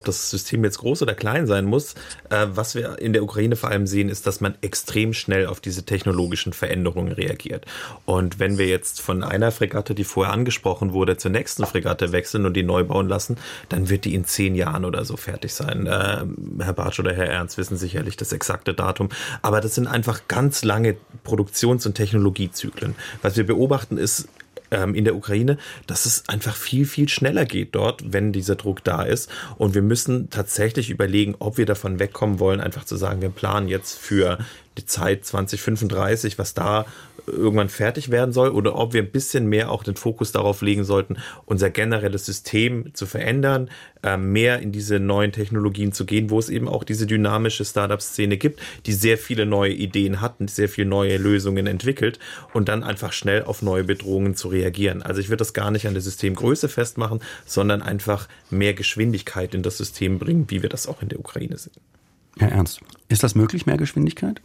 das System jetzt groß oder klein sein muss. Was wir in der Ukraine vor allem sehen, ist, dass man extrem schnell auf diese technologischen Veränderungen reagiert. Und wenn wir jetzt von einer Fregatte, die vorher angesprochen wurde, zur nächsten Fregatte wechseln und die neu bauen lassen, dann wird die in 10 Jahren oder so fertig sein. Herr Bartsch oder Herr Ernst wissen sicherlich das exakte Datum. Aber das sind einfach ganz lange Produktions- und Technologiezyklen. Was wir beobachten ist, in der Ukraine, dass es einfach viel, viel schneller geht dort, wenn dieser Druck da ist. Und wir müssen tatsächlich überlegen, ob wir davon wegkommen wollen, einfach zu sagen, wir planen jetzt für die Zeit 2035, was da irgendwann fertig werden soll, oder ob wir ein bisschen mehr auch den Fokus darauf legen sollten, unser generelles System zu verändern, mehr in diese neuen Technologien zu gehen, wo es eben auch diese dynamische Startup-Szene gibt, die sehr viele neue Ideen hat und sehr viele neue Lösungen entwickelt und dann einfach schnell auf neue Bedrohungen zu reagieren. Also ich würde das gar nicht an der Systemgröße festmachen, sondern einfach mehr Geschwindigkeit in das System bringen, wie wir das auch in der Ukraine sehen. Herr Ernst, ist das möglich, mehr Geschwindigkeit?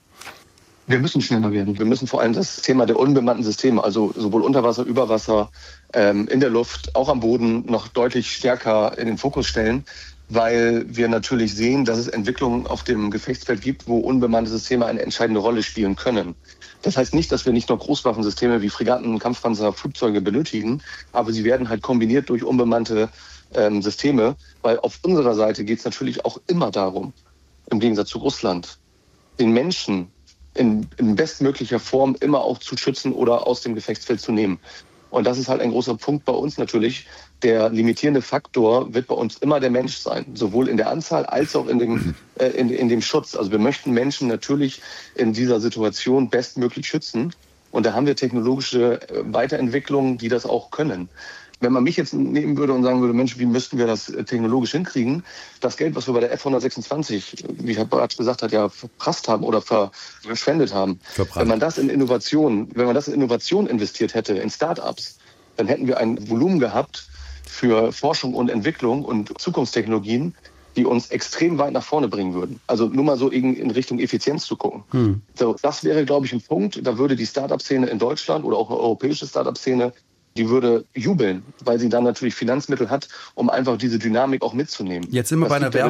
Wir müssen schneller werden. Wir müssen vor allem das Thema der unbemannten Systeme, also sowohl unter Wasser, über Wasser, in der Luft, auch am Boden, noch deutlich stärker in den Fokus stellen, weil wir natürlich sehen, dass es Entwicklungen auf dem Gefechtsfeld gibt, wo unbemannte Systeme eine entscheidende Rolle spielen können. Das heißt nicht, dass wir nicht noch Großwaffensysteme wie Fregatten, Kampfpanzer, Flugzeuge benötigen, aber sie werden halt kombiniert durch unbemannte Systeme, weil auf unserer Seite geht es natürlich auch immer darum, im Gegensatz zu Russland, den Menschen in bestmöglicher Form immer auch zu schützen oder aus dem Gefechtsfeld zu nehmen. Und das ist halt ein großer Punkt bei uns natürlich. Der limitierende Faktor wird bei uns immer der Mensch sein, sowohl in der Anzahl als auch in dem Schutz. Also wir möchten Menschen natürlich in dieser Situation bestmöglich schützen. Und da haben wir technologische Weiterentwicklungen, die das auch können. Wenn man mich jetzt nehmen würde und sagen würde, Mensch, wie müssten wir das technologisch hinkriegen? Das Geld, was wir bei der F-126, wie Herr Bartsch gesagt hat, ja verprasst haben oder verschwendet haben. Wenn man das in Innovation investiert hätte, in Start-ups, dann hätten wir ein Volumen gehabt für Forschung und Entwicklung und Zukunftstechnologien, die uns extrem weit nach vorne bringen würden. Also nur mal so in Richtung Effizienz zu gucken. So, das wäre, glaube ich, ein Punkt. Da würde die Start-up-Szene in Deutschland oder auch eine europäische Start-up-Szene, die würde jubeln, weil sie dann natürlich Finanzmittel hat, um einfach diese Dynamik auch mitzunehmen. Jetzt sind wir bei einer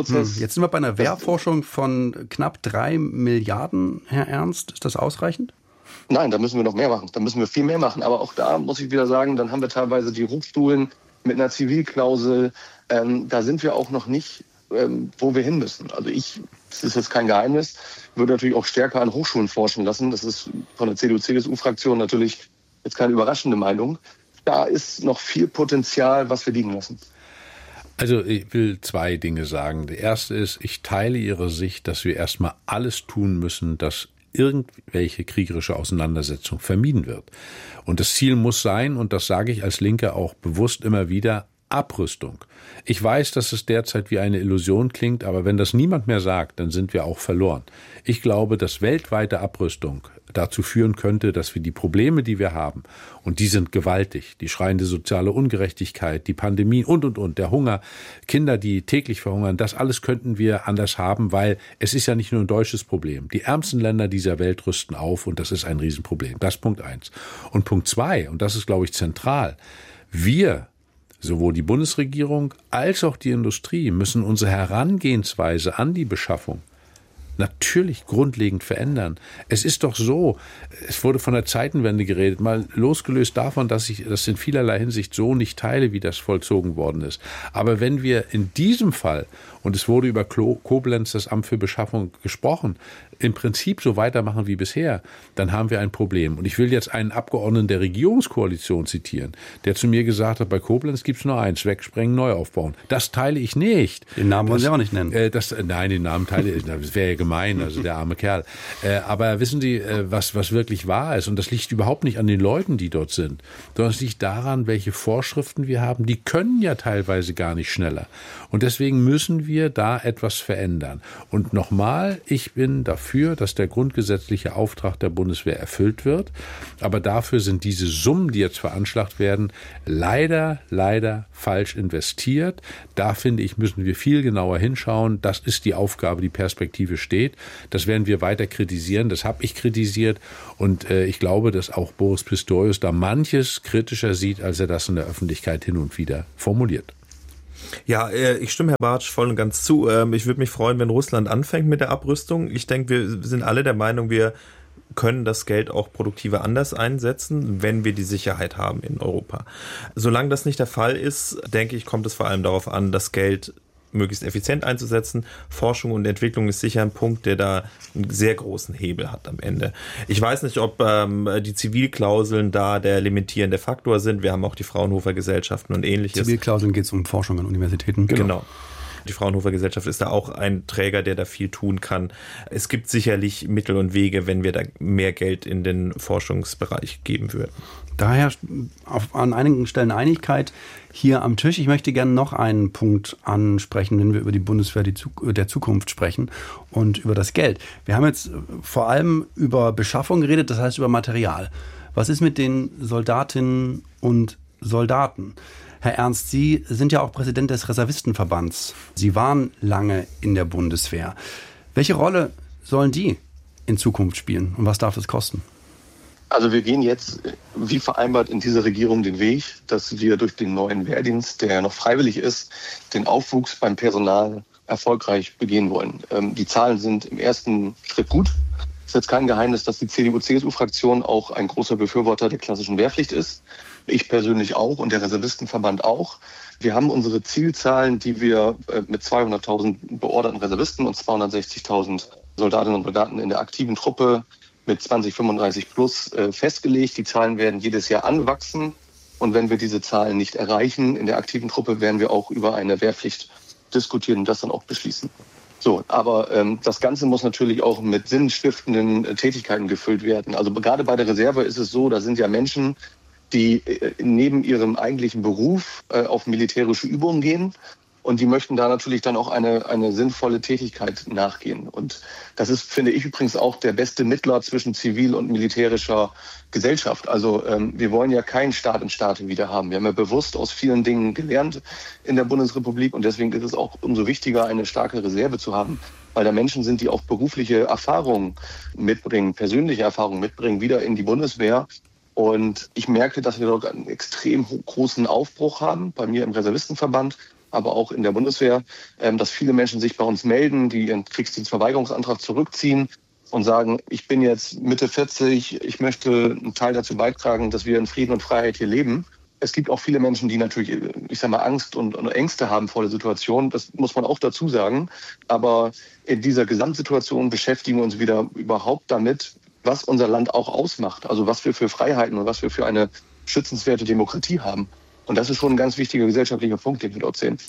Wehrforschung von knapp 3 Milliarden, Herr Ernst. Ist das ausreichend? Nein, da müssen wir noch mehr machen. Da müssen wir viel mehr machen. Aber auch da muss ich wieder sagen, dann haben wir teilweise die Hochschulen mit einer Zivilklausel. Da sind wir auch noch nicht, wo wir hin müssen. Also das ist jetzt kein Geheimnis, würde natürlich auch stärker an Hochschulen forschen lassen. Das ist von der CDU-CSU-Fraktion natürlich jetzt keine überraschende Meinung. Da ist noch viel Potenzial, was wir liegen lassen. Also ich will 2 Dinge sagen. Der erste ist, ich teile Ihre Sicht, dass wir erstmal alles tun müssen, dass irgendwelche kriegerische Auseinandersetzung vermieden wird. Und das Ziel muss sein, und das sage ich als Linke auch bewusst immer wieder, Abrüstung. Ich weiß, dass es derzeit wie eine Illusion klingt, aber wenn das niemand mehr sagt, dann sind wir auch verloren. Ich glaube, dass weltweite Abrüstung dazu führen könnte, dass wir die Probleme, die wir haben, und die sind gewaltig, die schreiende soziale Ungerechtigkeit, die Pandemie und, der Hunger, Kinder, die täglich verhungern, das alles könnten wir anders haben, weil es ist ja nicht nur ein deutsches Problem. Die ärmsten Länder dieser Welt rüsten auf und das ist ein Riesenproblem. Das ist Punkt 1. Und Punkt 2, und das ist, glaube ich, zentral, wir, sowohl die Bundesregierung als auch die Industrie, müssen unsere Herangehensweise an die Beschaffung natürlich grundlegend verändern. Es ist doch so, es wurde von der Zeitenwende geredet, mal losgelöst davon, dass ich das in vielerlei Hinsicht so nicht teile, wie das vollzogen worden ist. Aber wenn wir in diesem Fall, und es wurde über Koblenz, das Amt für Beschaffung, gesprochen, im Prinzip so weitermachen wie bisher, dann haben wir ein Problem. Und ich will jetzt einen Abgeordneten der Regierungskoalition zitieren, der zu mir gesagt hat, bei Koblenz gibt es nur eins, wegsprengen, neu aufbauen. Das teile ich nicht. Den Namen wollen Sie auch nicht nennen. Nein, den Namen teile ich, das wäre ja gemein, also der arme Kerl. Aber wissen Sie, was wirklich wahr ist, und das liegt überhaupt nicht an den Leuten, die dort sind, sondern es liegt daran, welche Vorschriften wir haben. Die können ja teilweise gar nicht schneller. Und deswegen müssen wir da etwas verändern. Und nochmal, ich bin dafür, dass der grundgesetzliche Auftrag der Bundeswehr erfüllt wird. Aber dafür sind diese Summen, die jetzt veranschlagt werden, leider falsch investiert. Da, finde ich, müssen wir viel genauer hinschauen. Das ist die Aufgabe, die Perspektive steht. Das werden wir weiter kritisieren. Das habe ich kritisiert. Und ich glaube, dass auch Boris Pistorius da manches kritischer sieht, als er das in der Öffentlichkeit hin und wieder formuliert. Ja, ich stimme Herr Bartsch voll und ganz zu. Ich würde mich freuen, wenn Russland anfängt mit der Abrüstung. Ich denke, wir sind alle der Meinung, wir können das Geld auch produktiver anders einsetzen, wenn wir die Sicherheit haben in Europa. Solange das nicht der Fall ist, denke ich, kommt es vor allem darauf an, das Geld möglichst effizient einzusetzen. Forschung und Entwicklung ist sicher ein Punkt, der da einen sehr großen Hebel hat am Ende. Ich weiß nicht, ob die Zivilklauseln da der limitierende Faktor sind. Wir haben auch die Fraunhofer-Gesellschaften und Ähnliches. Zivilklauseln geht es um Forschung an Universitäten. Genau. Die Fraunhofer-Gesellschaft ist da auch ein Träger, der da viel tun kann. Es gibt sicherlich Mittel und Wege, wenn wir da mehr Geld in den Forschungsbereich geben würden. Da herrscht an einigen Stellen Einigkeit hier am Tisch. Ich möchte gerne noch einen Punkt ansprechen, wenn wir über die Bundeswehr der Zukunft sprechen und über das Geld. Wir haben jetzt vor allem über Beschaffung geredet, das heißt über Material. Was ist mit den Soldatinnen und Soldaten? Herr Ernst, Sie sind ja auch Präsident des Reservistenverbands. Sie waren lange in der Bundeswehr. Welche Rolle sollen die in Zukunft spielen und was darf das kosten? Also wir gehen jetzt, wie vereinbart, in dieser Regierung den Weg, dass wir durch den neuen Wehrdienst, der ja noch freiwillig ist, den Aufwuchs beim Personal erfolgreich begehen wollen. Die Zahlen sind im ersten Schritt gut. Es ist jetzt kein Geheimnis, dass die CDU-CSU-Fraktion auch ein großer Befürworter der klassischen Wehrpflicht ist. Ich persönlich auch und der Reservistenverband auch. Wir haben unsere Zielzahlen, die wir mit 200.000 beorderten Reservisten und 260.000 Soldatinnen und Soldaten in der aktiven Truppe mit 2035 plus festgelegt. Die Zahlen werden jedes Jahr anwachsen. Und wenn wir diese Zahlen nicht erreichen in der aktiven Truppe, werden wir auch über eine Wehrpflicht diskutieren und das dann auch beschließen. So, aber das Ganze muss natürlich auch mit sinnstiftenden Tätigkeiten gefüllt werden. Also gerade bei der Reserve ist es so, da sind ja Menschen, die neben ihrem eigentlichen Beruf auf militärische Übungen gehen. Und die möchten da natürlich dann auch eine sinnvolle Tätigkeit nachgehen. Und das ist, finde ich, übrigens auch der beste Mittler zwischen zivil und militärischer Gesellschaft. Also wir wollen ja keinen Staat im Staate wieder haben. Wir haben ja bewusst aus vielen Dingen gelernt in der Bundesrepublik. Und deswegen ist es auch umso wichtiger, eine starke Reserve zu haben. Weil da Menschen sind, die auch berufliche Erfahrungen mitbringen, persönliche Erfahrungen mitbringen, wieder in die Bundeswehr. Und ich merke, dass wir dort einen extrem großen Aufbruch haben, bei mir im Reservistenverband, aber auch in der Bundeswehr, dass viele Menschen sich bei uns melden, die ihren Kriegsdienstverweigerungsantrag zurückziehen und sagen, ich bin jetzt Mitte 40, ich möchte einen Teil dazu beitragen, dass wir in Frieden und Freiheit hier leben. Es gibt auch viele Menschen, die natürlich, ich sage mal, Angst und Ängste haben vor der Situation. Das muss man auch dazu sagen. Aber in dieser Gesamtsituation beschäftigen wir uns wieder überhaupt damit, was unser Land auch ausmacht. Also was wir für Freiheiten und was wir für eine schützenswerte Demokratie haben. Und das ist schon ein ganz wichtiger gesellschaftlicher Punkt, den wir dort sehen.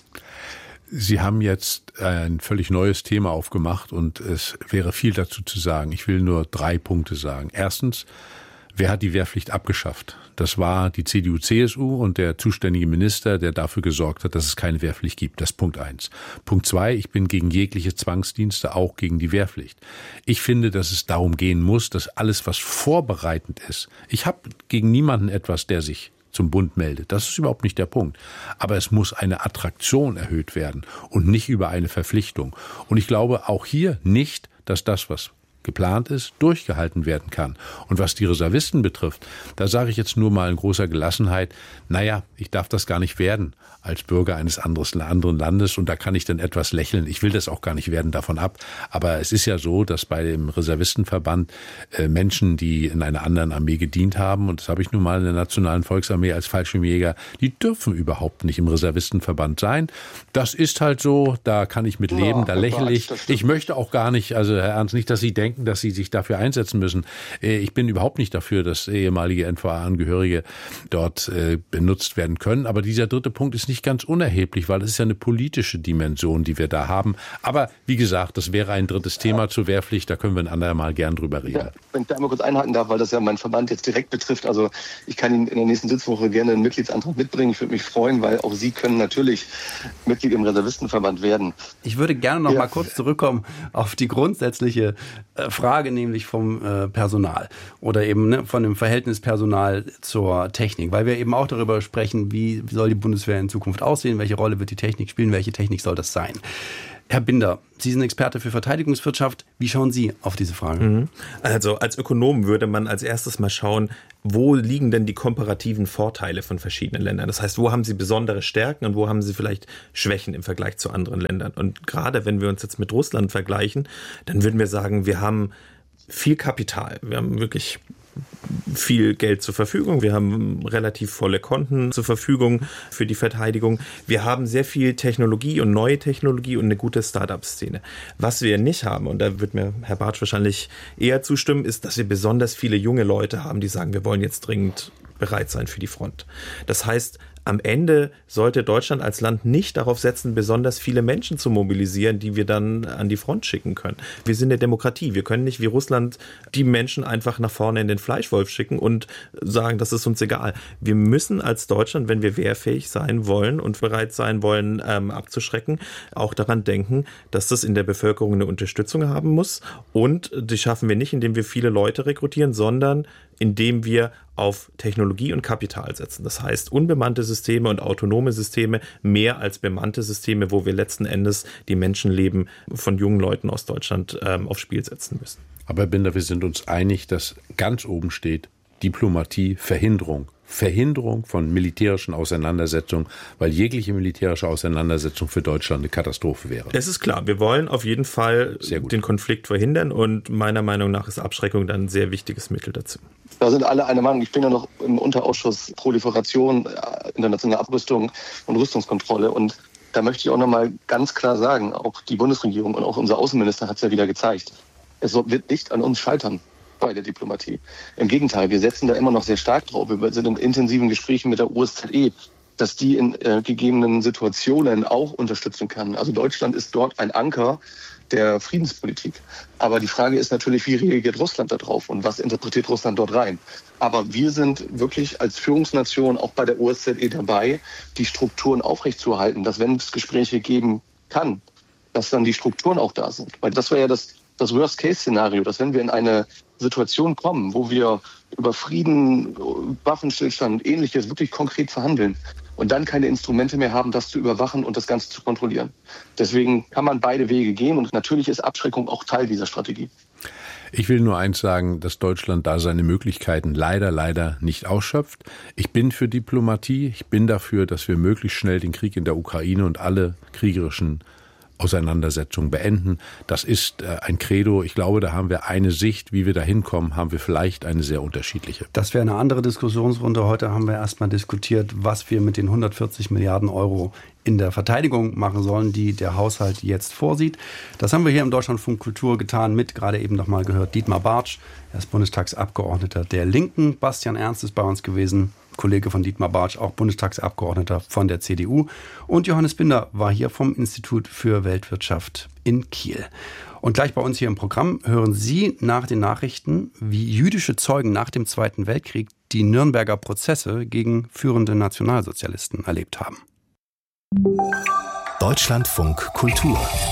Sie haben jetzt ein völlig neues Thema aufgemacht und es wäre viel dazu zu sagen. Ich will nur 3 Punkte sagen. Erstens, wer hat die Wehrpflicht abgeschafft? Das war die CDU-CSU und der zuständige Minister, der dafür gesorgt hat, dass es keine Wehrpflicht gibt. Das ist Punkt 1. Punkt 2, ich bin gegen jegliche Zwangsdienste, auch gegen die Wehrpflicht. Ich finde, dass es darum gehen muss, dass alles, was vorbereitend ist, ich habe gegen niemanden etwas, der sich zum Bund meldet. Das ist überhaupt nicht der Punkt. Aber es muss eine Attraktion erhöht werden und nicht über eine Verpflichtung. Und ich glaube auch hier nicht, dass das, was geplant ist, durchgehalten werden kann. Und was die Reservisten betrifft, da sage ich jetzt nur mal in großer Gelassenheit, naja, ich darf das gar nicht werden als Bürger eines anderen Landes und da kann ich dann etwas lächeln. Ich will das auch gar nicht werden, davon ab. Aber es ist ja so, dass bei dem Reservistenverband Menschen, die in einer anderen Armee gedient haben, und das habe ich nun mal in der Nationalen Volksarmee als Fallschirmjäger, die dürfen überhaupt nicht im Reservistenverband sein. Das ist halt so, da kann ich mit leben, da lächle ich. Ich möchte auch gar nicht, also Herr Ernst, nicht, dass Sie denken, dass Sie sich dafür einsetzen müssen. Ich bin überhaupt nicht dafür, dass ehemalige NVA-Angehörige dort benutzt werden können. Aber dieser 3. Punkt ist nicht ganz unerheblich, weil es ist ja eine politische Dimension, die wir da haben. Aber wie gesagt, das wäre ein 3. Thema zur Wehrpflicht, da können wir ein andermal gern drüber reden. Ja, wenn ich da einmal kurz einhaken darf, weil das ja meinen Verband jetzt direkt betrifft. Also ich kann Ihnen in der nächsten Sitzwoche gerne einen Mitgliedsantrag mitbringen. Ich würde mich freuen, weil auch Sie können natürlich Mitglied im Reservistenverband werden. Ich würde gerne noch mal kurz zurückkommen auf die grundsätzliche Frage, nämlich vom Personal oder eben von dem Verhältnis Personal zur Technik, weil wir eben auch darüber sprechen, wie soll die Bundeswehr in Zukunft aussehen, welche Rolle wird die Technik spielen, welche Technik soll das sein. Herr Binder, Sie sind Experte für Verteidigungswirtschaft. Wie schauen Sie auf diese Frage? Also als Ökonom würde man als erstes mal schauen, wo liegen denn die komparativen Vorteile von verschiedenen Ländern? Das heißt, wo haben sie besondere Stärken und wo haben sie vielleicht Schwächen im Vergleich zu anderen Ländern? Und gerade wenn wir uns jetzt mit Russland vergleichen, dann würden wir sagen, wir haben viel Kapital. Wir haben wirklich viel Geld zur Verfügung. Wir haben relativ volle Konten zur Verfügung für die Verteidigung. Wir haben sehr viel Technologie und neue Technologie und eine gute Start-up-Szene. Was wir nicht haben, und da wird mir Herr Bartsch wahrscheinlich eher zustimmen, ist, dass wir besonders viele junge Leute haben, die sagen, wir wollen jetzt dringend bereit sein für die Front. Das heißt, am Ende sollte Deutschland als Land nicht darauf setzen, besonders viele Menschen zu mobilisieren, die wir dann an die Front schicken können. Wir sind eine Demokratie. Wir können nicht wie Russland die Menschen einfach nach vorne in den Fleischwolf schicken und sagen, das ist uns egal. Wir müssen als Deutschland, wenn wir wehrfähig sein wollen und bereit sein wollen, abzuschrecken, auch daran denken, dass das in der Bevölkerung eine Unterstützung haben muss. Und die schaffen wir nicht, indem wir viele Leute rekrutieren, sondern indem wir auf Technologie und Kapital setzen. Das heißt, unbemannte Systeme und autonome Systeme mehr als bemannte Systeme, wo wir letzten Endes die Menschenleben von jungen Leuten aus Deutschland aufs Spiel setzen müssen. Aber Herr Binder, wir sind uns einig, dass ganz oben steht Diplomatie, Verhinderung von militärischen Auseinandersetzungen, weil jegliche militärische Auseinandersetzung für Deutschland eine Katastrophe wäre. Es ist klar, wir wollen auf jeden Fall den Konflikt verhindern und meiner Meinung nach ist Abschreckung dann ein sehr wichtiges Mittel dazu. Da sind alle einer Meinung. Ich bin ja noch im Unterausschuss Proliferation, internationale Abrüstung und Rüstungskontrolle. Und da möchte ich auch noch mal ganz klar sagen, auch die Bundesregierung und auch unser Außenminister hat es ja wieder gezeigt, es wird nicht an uns scheitern bei der Diplomatie. Im Gegenteil, wir setzen da immer noch sehr stark drauf. Wir sind in intensiven Gesprächen mit der OSZE, dass die in gegebenen Situationen auch unterstützen kann. Also Deutschland ist dort ein Anker der Friedenspolitik. Aber die Frage ist natürlich, wie reagiert Russland darauf und was interpretiert Russland dort rein? Aber wir sind wirklich als Führungsnation auch bei der OSZE dabei, die Strukturen aufrechtzuerhalten, dass wenn es Gespräche geben kann, dass dann die Strukturen auch da sind. Weil das wäre ja das Worst-Case-Szenario, dass wenn wir in eine Situation kommen, wo wir über Frieden, Waffenstillstand und Ähnliches wirklich konkret verhandeln und dann keine Instrumente mehr haben, das zu überwachen und das Ganze zu kontrollieren. Deswegen kann man beide Wege gehen und natürlich ist Abschreckung auch Teil dieser Strategie. Ich will nur eins sagen, dass Deutschland da seine Möglichkeiten leider nicht ausschöpft. Ich bin für Diplomatie. Ich bin dafür, dass wir möglichst schnell den Krieg in der Ukraine und alle kriegerischen Auseinandersetzung beenden. Das ist ein Credo. Ich glaube, da haben wir eine Sicht. Wie wir da hinkommen, haben wir vielleicht eine sehr unterschiedliche. Das wäre eine andere Diskussionsrunde. Heute haben wir erstmal diskutiert, was wir mit den 140 Milliarden Euro in der Verteidigung machen sollen, die der Haushalt jetzt vorsieht. Das haben wir hier im Deutschlandfunk Kultur getan mit, gerade eben noch mal gehört, Dietmar Bartsch. Er ist Bundestagsabgeordneter der Linken. Bastian Ernst ist bei uns gewesen, Kollege von Dietmar Bartsch, auch Bundestagsabgeordneter von der CDU. Und Johannes Binder war hier vom Institut für Weltwirtschaft in Kiel. Und gleich bei uns hier im Programm hören Sie nach den Nachrichten, wie jüdische Zeugen nach dem Zweiten Weltkrieg die Nürnberger Prozesse gegen führende Nationalsozialisten erlebt haben. Deutschlandfunk Kultur.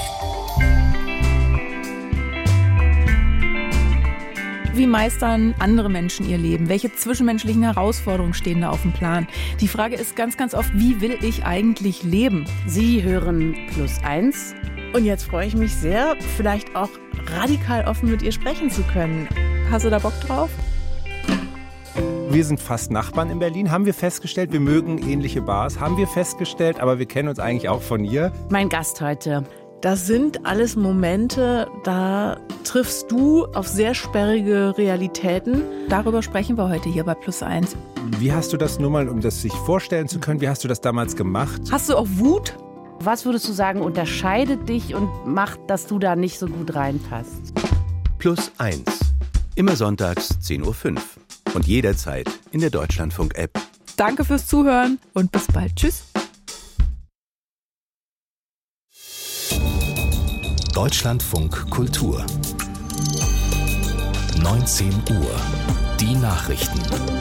Wie meistern andere Menschen ihr Leben? Welche zwischenmenschlichen Herausforderungen stehen da auf dem Plan? Die Frage ist ganz oft, wie will ich eigentlich leben? Sie hören +1. Und jetzt freue ich mich sehr, vielleicht auch radikal offen mit ihr sprechen zu können. Hast du da Bock drauf? Wir sind fast Nachbarn in Berlin, haben wir festgestellt. Wir mögen ähnliche Bars, haben wir festgestellt. Aber wir kennen uns eigentlich auch von ihr. Mein Gast heute. Das sind alles Momente, da triffst du auf sehr sperrige Realitäten. Darüber sprechen wir heute hier bei +1. Wie hast du das nur mal, um das sich vorstellen zu können, wie hast du das damals gemacht? Hast du auch Wut? Was würdest du sagen, unterscheidet dich und macht, dass du da nicht so gut reinpasst? +1. Immer sonntags 10:05 Uhr. Und jederzeit in der Deutschlandfunk-App. Danke fürs Zuhören und bis bald. Tschüss. Deutschlandfunk Kultur. 19 Uhr. Die Nachrichten.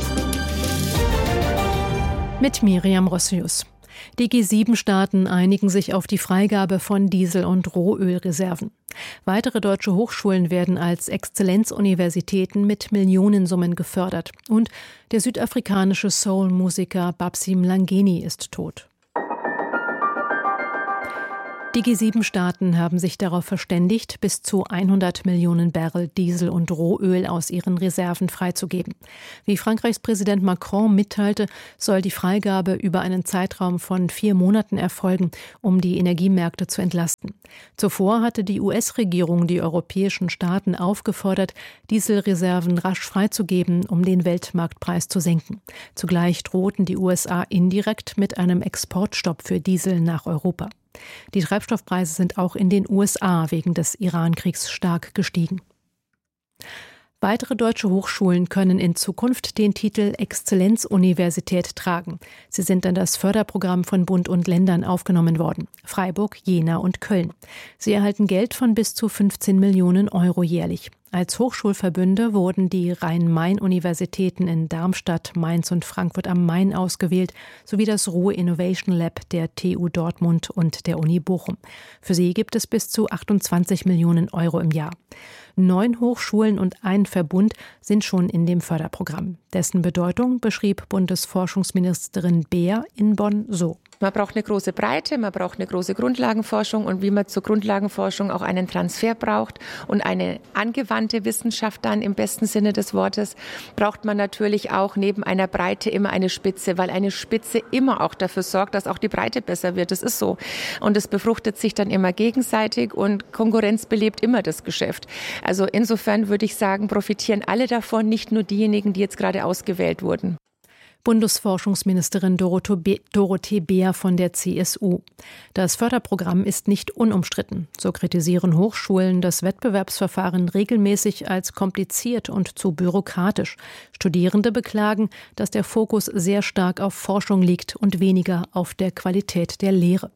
Mit Miriam Rossius. Die G7-Staaten einigen sich auf die Freigabe von Diesel- und Rohölreserven. Weitere deutsche Hochschulen werden als Exzellenzuniversitäten mit Millionensummen gefördert. Und der südafrikanische Soul-Musiker Babsi Mlangeni ist tot. Die G7-Staaten haben sich darauf verständigt, bis zu 100 Millionen Barrel Diesel und Rohöl aus ihren Reserven freizugeben. Wie Frankreichs Präsident Macron mitteilte, soll die Freigabe über einen Zeitraum von 4 Monaten erfolgen, um die Energiemärkte zu entlasten. Zuvor hatte die US-Regierung die europäischen Staaten aufgefordert, Dieselreserven rasch freizugeben, um den Weltmarktpreis zu senken. Zugleich drohten die USA indirekt mit einem Exportstopp für Diesel nach Europa. Die Treibstoffpreise sind auch in den USA wegen des Iran-Kriegs stark gestiegen. Weitere deutsche Hochschulen können in Zukunft den Titel Exzellenzuniversität tragen. Sie sind in das Förderprogramm von Bund und Ländern aufgenommen worden. Freiburg, Jena und Köln. Sie erhalten Geld von bis zu 15 Millionen Euro jährlich. Als Hochschulverbünde wurden die Rhein-Main-Universitäten in Darmstadt, Mainz und Frankfurt am Main ausgewählt, sowie das Ruhr Innovation Lab der TU Dortmund und der Uni Bochum. Für sie gibt es bis zu 28 Millionen Euro im Jahr. 9 Hochschulen und ein Verbund sind schon in dem Förderprogramm. Dessen Bedeutung beschrieb Bundesforschungsministerin Beer in Bonn so. Man braucht eine große Breite, man braucht eine große Grundlagenforschung und wie man zur Grundlagenforschung auch einen Transfer braucht und eine angewandte Wissenschaft dann im besten Sinne des Wortes, braucht man natürlich auch neben einer Breite immer eine Spitze, weil eine Spitze immer auch dafür sorgt, dass auch die Breite besser wird. Das ist so. Und es befruchtet sich dann immer gegenseitig und Konkurrenz belebt immer das Geschäft. Also insofern würde ich sagen, profitieren alle davon, nicht nur diejenigen, die jetzt gerade ausgewählt wurden. Bundesforschungsministerin Dorothee Beer von der CSU. Das Förderprogramm ist nicht unumstritten. So kritisieren Hochschulen das Wettbewerbsverfahren regelmäßig als kompliziert und zu bürokratisch. Studierende beklagen, dass der Fokus sehr stark auf Forschung liegt und weniger auf der Qualität der Lehre.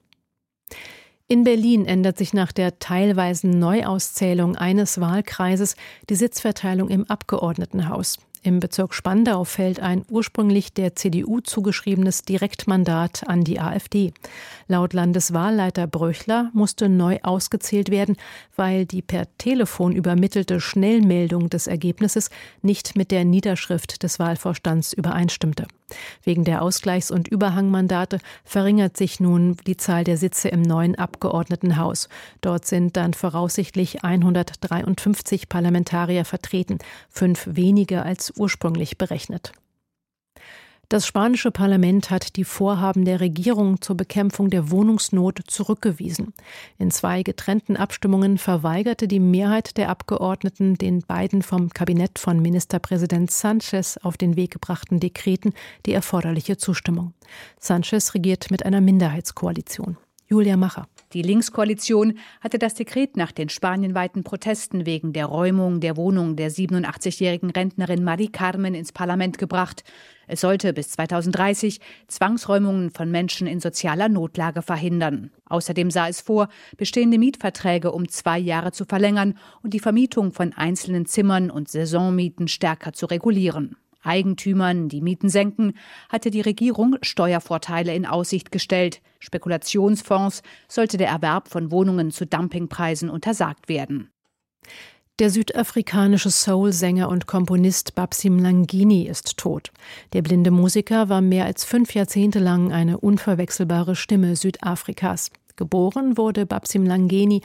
In Berlin ändert sich nach der teilweisen Neuauszählung eines Wahlkreises die Sitzverteilung im Abgeordnetenhaus. Im Bezirk Spandau fällt ein ursprünglich der CDU zugeschriebenes Direktmandat an die AfD. Laut Landeswahlleiter Bröchler musste neu ausgezählt werden, weil die per Telefon übermittelte Schnellmeldung des Ergebnisses nicht mit der Niederschrift des Wahlvorstands übereinstimmte. Wegen der Ausgleichs- und Überhangmandate verringert sich nun die Zahl der Sitze im neuen Abgeordnetenhaus. Dort sind dann voraussichtlich 153 Parlamentarier vertreten, 5 weniger als ursprünglich berechnet. Das spanische Parlament hat die Vorhaben der Regierung zur Bekämpfung der Wohnungsnot zurückgewiesen. In 2 getrennten Abstimmungen verweigerte die Mehrheit der Abgeordneten den beiden vom Kabinett von Ministerpräsident Sánchez auf den Weg gebrachten Dekreten die erforderliche Zustimmung. Sánchez regiert mit einer Minderheitskoalition. Julia Macher. Die Linkskoalition hatte das Dekret nach den spanienweiten Protesten wegen der Räumung der Wohnung der 87-jährigen Rentnerin Mari Carmen ins Parlament gebracht. Es sollte bis 2030 Zwangsräumungen von Menschen in sozialer Notlage verhindern. Außerdem sah es vor, bestehende Mietverträge um 2 Jahre zu verlängern und die Vermietung von einzelnen Zimmern und Saisonmieten stärker zu regulieren. Eigentümern, die Mieten senken, hatte die Regierung Steuervorteile in Aussicht gestellt. Spekulationsfonds sollte der Erwerb von Wohnungen zu Dumpingpreisen untersagt werden. Der südafrikanische Soul-Sänger und Komponist Babsi Mlangeni ist tot. Der blinde Musiker war mehr als 5 Jahrzehnte lang eine unverwechselbare Stimme Südafrikas. Geboren wurde Babsi Mlangeni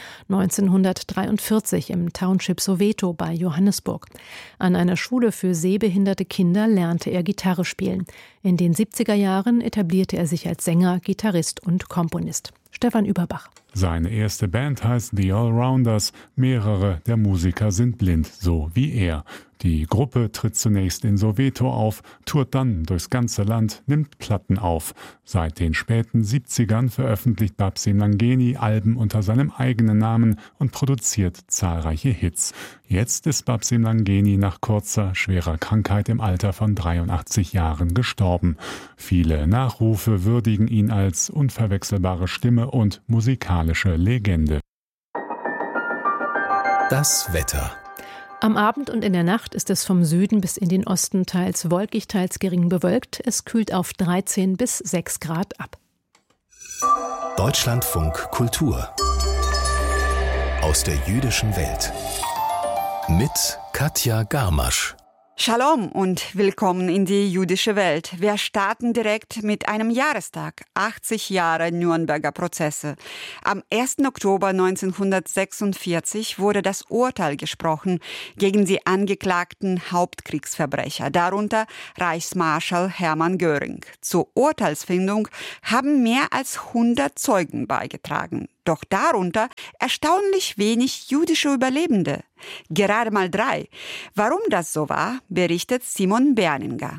1943 im Township Soweto bei Johannesburg. An einer Schule für sehbehinderte Kinder lernte er Gitarre spielen. In den 70er Jahren etablierte er sich als Sänger, Gitarrist und Komponist. Stefan Überbach. Seine erste Band heißt The Allrounders. Mehrere der Musiker sind blind, so wie er. Die Gruppe tritt zunächst in Soweto auf, tourt dann durchs ganze Land, nimmt Platten auf. Seit den späten 70ern veröffentlicht Babsi Mlangeni Alben unter seinem eigenen Namen und produziert zahlreiche Hits. Jetzt ist Babsi Mlangeni nach kurzer, schwerer Krankheit im Alter von 83 Jahren gestorben. Viele Nachrufe würdigen ihn als unverwechselbare Stimme und musikalische Legende. Das Wetter. Am Abend und in der Nacht ist es vom Süden bis in den Osten teils wolkig, teils gering bewölkt. Es kühlt auf 13 bis 6 Grad ab. Deutschlandfunk Kultur. Aus der jüdischen Welt. Mit Katja Garmasch. Shalom und willkommen in die jüdische Welt. Wir starten direkt mit einem Jahrestag, 80 Jahre Nürnberger Prozesse. Am 1. Oktober 1946 wurde das Urteil gesprochen gegen die angeklagten Hauptkriegsverbrecher, darunter Reichsmarschall Hermann Göring. Zur Urteilsfindung haben mehr als 100 Zeugen beigetragen. Doch darunter erstaunlich wenig jüdische Überlebende. Gerade mal 3. Warum das so war, berichtet Simon Berninger.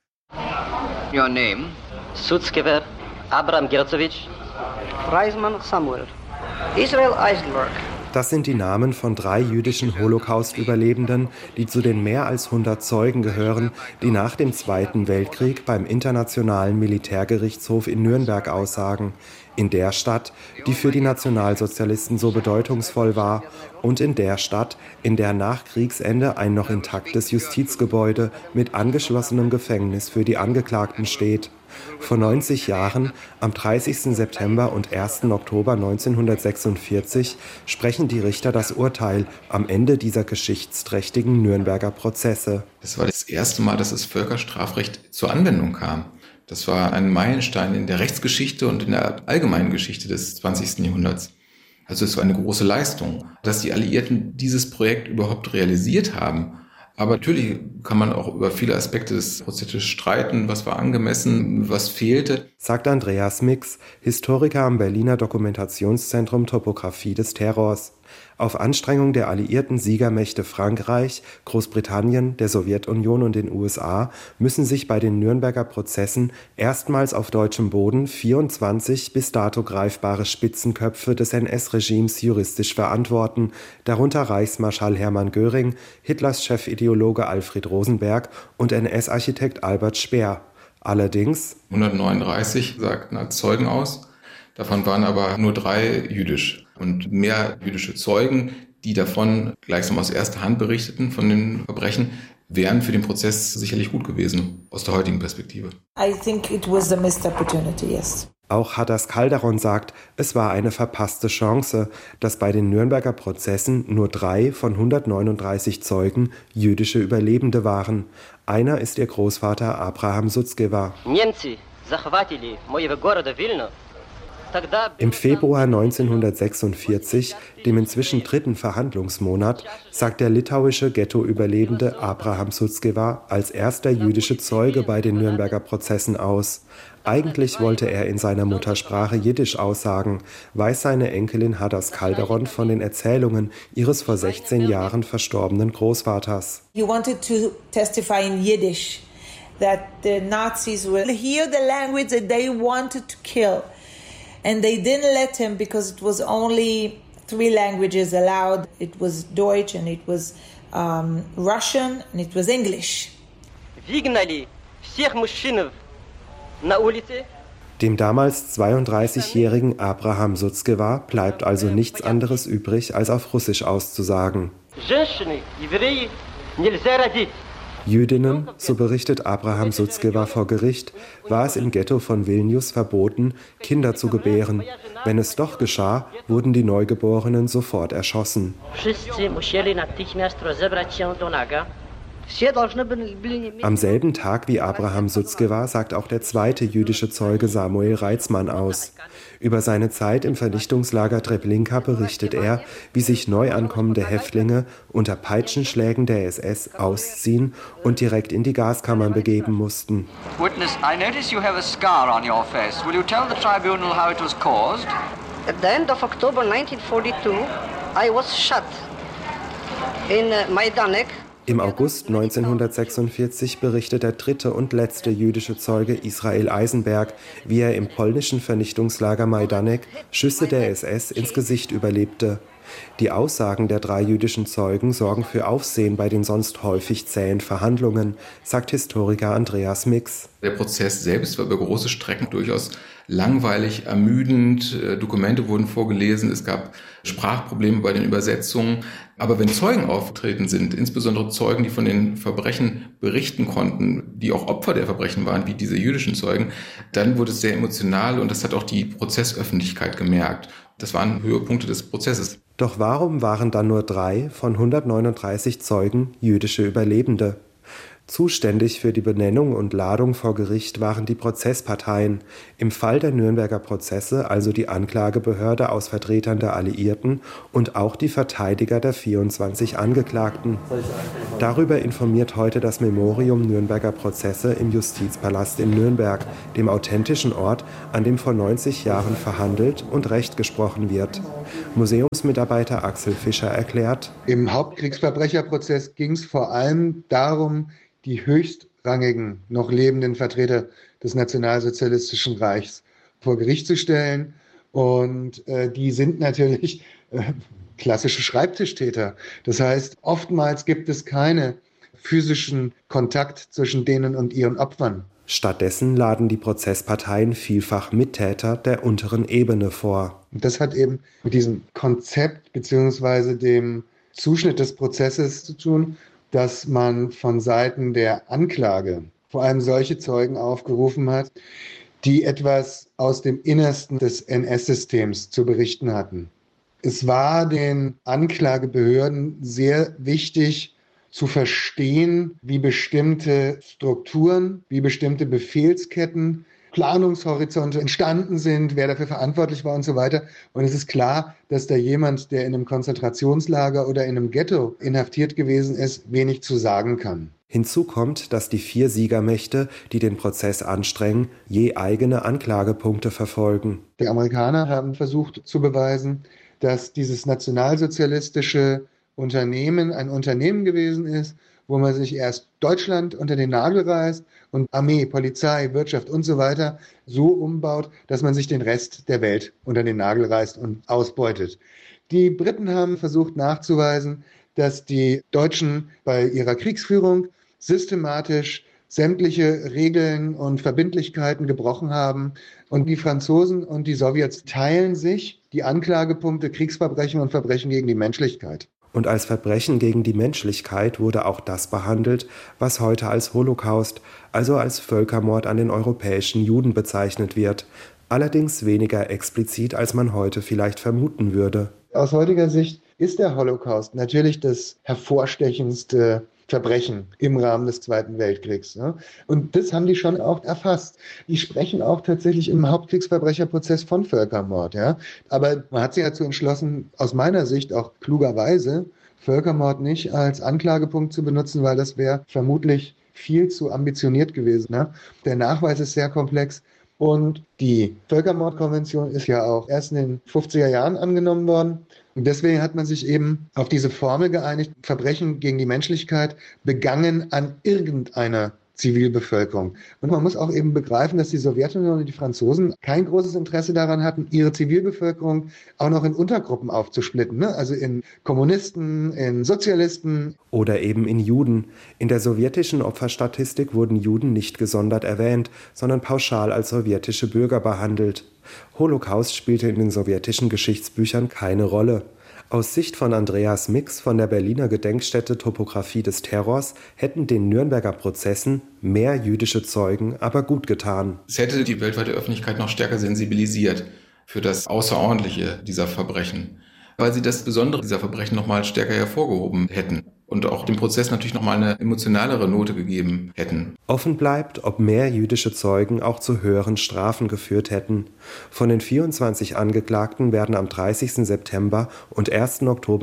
Your name? Sutzkever, Abram Gerzovic, Reisman Samuel, Israel Eisenberg. Das sind die Namen von 3 jüdischen Holocaust-Überlebenden, die zu den mehr als 100 Zeugen gehören, die nach dem Zweiten Weltkrieg beim Internationalen Militärgerichtshof in Nürnberg aussagen. In der Stadt, die für die Nationalsozialisten so bedeutungsvoll war, und in der Stadt, in der nach Kriegsende ein noch intaktes Justizgebäude mit angeschlossenem Gefängnis für die Angeklagten steht. Vor 90 Jahren, am 30. September und 1. Oktober 1946, sprechen die Richter das Urteil am Ende dieser geschichtsträchtigen Nürnberger Prozesse. Das war das erste Mal, dass das Völkerstrafrecht zur Anwendung kam. Das war ein Meilenstein in der Rechtsgeschichte und in der allgemeinen Geschichte des 20. Jahrhunderts. Also es war eine große Leistung, dass die Alliierten dieses Projekt überhaupt realisiert haben. Aber natürlich kann man auch über viele Aspekte des Prozesses streiten, was war angemessen, was fehlte. Sagt Andreas Mix, Historiker am Berliner Dokumentationszentrum Topographie des Terrors. Auf Anstrengung der alliierten Siegermächte Frankreich, Großbritannien, der Sowjetunion und den USA müssen sich bei den Nürnberger Prozessen erstmals auf deutschem Boden 24 bis dato greifbare Spitzenköpfe des NS-Regimes juristisch verantworten, darunter Reichsmarschall Hermann Göring, Hitlers Chefideologe Alfred Rosenberg und NS-Architekt Albert Speer. Allerdings 139 sagten als Zeugen aus, davon waren aber nur 3 jüdisch. Und mehr jüdische Zeugen, die davon gleichsam aus erster Hand berichteten von den Verbrechen, wären für den Prozess sicherlich gut gewesen, aus der heutigen Perspektive. I think it was a missed opportunity, yes. Auch Hadas Calderon sagt, es war eine verpasste Chance, dass bei den Nürnberger Prozessen nur 3 von 139 Zeugen jüdische Überlebende waren. Einer ist ihr Großvater Abraham Sutzkever. Im Februar 1946, dem inzwischen 3. Verhandlungsmonat, sagt der litauische Ghetto-Überlebende Abraham Sutzkever als erster jüdische Zeuge bei den Nürnberger Prozessen aus. Eigentlich wollte er in seiner Muttersprache Jiddisch aussagen, weiß seine Enkelin Hadas Calderon von den Erzählungen ihres vor 16 Jahren verstorbenen Großvaters. He wanted to testify in Yiddish, that the Nazis will hear the language that they wanted to kill. And they didn't let him because it was only 3 languages allowed. It was Deutsch and it was Russian and it was English. Dem damals 32-jährigen Abraham Sutzkever bleibt also nichts anderes übrig, als auf Russisch auszusagen. Jüdinnen, so berichtet Abraham Sutzkever vor Gericht, war es im Ghetto von Vilnius verboten, Kinder zu gebären. Wenn es doch geschah, wurden die Neugeborenen sofort erschossen. Am selben Tag wie Abraham Sutzkever sagt auch der zweite jüdische Zeuge Samuel Reitzmann aus. Über seine Zeit im Vernichtungslager Treblinka berichtet er, wie sich neu ankommende Häftlinge unter Peitschenschlägen der SS ausziehen und direkt in die Gaskammern begeben mussten. Witness, I notice you have a scar on your face. Will you tell the tribunal how it was caused? At the end of October 1942, I was shot in Majdanek. Im August 1946 berichtet der 3. und letzte jüdische Zeuge Israel Eisenberg, wie er im polnischen Vernichtungslager Majdanek Schüsse der SS ins Gesicht überlebte. Die Aussagen der 3 jüdischen Zeugen sorgen für Aufsehen bei den sonst häufig zähen Verhandlungen, sagt Historiker Andreas Mix. Der Prozess selbst war über große Strecken durchaus langweilig, ermüdend. Dokumente wurden vorgelesen, es gab Sprachprobleme bei den Übersetzungen. Aber wenn Zeugen aufgetreten sind, insbesondere Zeugen, die von den Verbrechen berichten konnten, die auch Opfer der Verbrechen waren, wie diese jüdischen Zeugen, dann wurde es sehr emotional und das hat auch die Prozessöffentlichkeit gemerkt. Das waren Höhepunkte des Prozesses. Doch warum waren dann nur 3 von 139 Zeugen jüdische Überlebende? Zuständig für die Benennung und Ladung vor Gericht waren die Prozessparteien, im Fall der Nürnberger Prozesse also die Anklagebehörde aus Vertretern der Alliierten und auch die Verteidiger der 24 Angeklagten. Darüber informiert heute das Memorium Nürnberger Prozesse im Justizpalast in Nürnberg, dem authentischen Ort, an dem vor 90 Jahren verhandelt und Recht gesprochen wird. Museumsmitarbeiter Axel Fischer erklärt: Im Hauptkriegsverbrecherprozess ging es vor allem darum, die höchstrangigen, noch lebenden Vertreter des Nationalsozialistischen Reichs vor Gericht zu stellen. Und die sind natürlich klassische Schreibtischtäter. Das heißt, oftmals gibt es keinen physischen Kontakt zwischen denen und ihren Opfern. Stattdessen laden die Prozessparteien vielfach Mittäter der unteren Ebene vor. Das hat eben mit diesem Konzept bzw. dem Zuschnitt des Prozesses zu tun, dass man von Seiten der Anklage vor allem solche Zeugen aufgerufen hat, die etwas aus dem Innersten des NS-Systems zu berichten hatten. Es war den Anklagebehörden sehr wichtig zu verstehen, wie bestimmte Strukturen, wie bestimmte Befehlsketten, Planungshorizonte entstanden sind, wer dafür verantwortlich war und so weiter. Und es ist klar, dass da jemand, der in einem Konzentrationslager oder in einem Ghetto inhaftiert gewesen ist, wenig zu sagen kann. Hinzu kommt, dass die 4 Siegermächte, die den Prozess anstrengen, je eigene Anklagepunkte verfolgen. Die Amerikaner haben versucht zu beweisen, dass dieses nationalsozialistische Unternehmen ein Unternehmen gewesen ist, wo man sich erst Deutschland unter den Nagel reißt und Armee, Polizei, Wirtschaft und so weiter so umbaut, dass man sich den Rest der Welt unter den Nagel reißt und ausbeutet. Die Briten haben versucht nachzuweisen, dass die Deutschen bei ihrer Kriegsführung systematisch sämtliche Regeln und Verbindlichkeiten gebrochen haben. Und die Franzosen und die Sowjets teilen sich die Anklagepunkte Kriegsverbrechen und Verbrechen gegen die Menschlichkeit. Und als Verbrechen gegen die Menschlichkeit wurde auch das behandelt, was heute als Holocaust, also als Völkermord an den europäischen Juden bezeichnet wird. Allerdings weniger explizit, als man heute vielleicht vermuten würde. Aus heutiger Sicht ist der Holocaust natürlich das hervorstechendste Verbrechen im Rahmen des Zweiten Weltkriegs. Und das haben die schon auch erfasst. Die sprechen auch tatsächlich im Hauptkriegsverbrecherprozess von Völkermord. Aber man hat sich dazu entschlossen, aus meiner Sicht auch klugerweise, Völkermord nicht als Anklagepunkt zu benutzen, weil das wäre vermutlich viel zu ambitioniert gewesen. Der Nachweis ist sehr komplex. Und die Völkermordkonvention ist ja auch erst in den 50er Jahren angenommen worden. Und deswegen hat man sich eben auf diese Formel geeinigt, Verbrechen gegen die Menschlichkeit begangen an irgendeiner Zivilbevölkerung. Und man muss auch eben begreifen, dass die Sowjetunion und die Franzosen kein großes Interesse daran hatten, ihre Zivilbevölkerung auch noch in Untergruppen aufzusplitten. Also in Kommunisten, in Sozialisten. Oder eben in Juden. In der sowjetischen Opferstatistik wurden Juden nicht gesondert erwähnt, sondern pauschal als sowjetische Bürger behandelt. Holocaust spielte in den sowjetischen Geschichtsbüchern keine Rolle. Aus Sicht von Andreas Mix von der Berliner Gedenkstätte Topographie des Terrors hätten den Nürnberger Prozessen mehr jüdische Zeugen aber gut getan. Es hätte die weltweite Öffentlichkeit noch stärker sensibilisiert für das Außerordentliche dieser Verbrechen, weil sie das Besondere dieser Verbrechen noch mal stärker hervorgehoben hätten und auch dem Prozess natürlich noch mal eine emotionalere Note gegeben hätten. Offen bleibt, ob mehr jüdische Zeugen auch zu höheren Strafen geführt hätten. Von den 24 Angeklagten werden am 30. September und 1. Oktober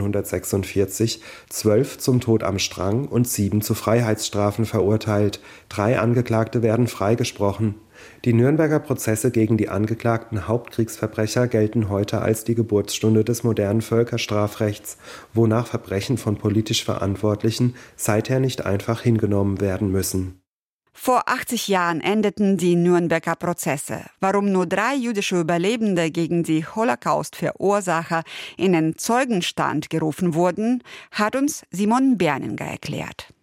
1946 12 zum Tod am Strang und 7 zu Freiheitsstrafen verurteilt. 3 Angeklagte werden freigesprochen. Die Nürnberger Prozesse gegen die angeklagten Hauptkriegsverbrecher gelten heute als die Geburtsstunde des modernen Völkerstrafrechts, wonach Verbrechen von politisch Verantwortlichen seither nicht einfach hingenommen werden müssen. Vor 80 Jahren endeten die Nürnberger Prozesse. Warum nur 3 jüdische Überlebende gegen die Holocaust-Verursacher in den Zeugenstand gerufen wurden, hat uns Simon Berninger erklärt.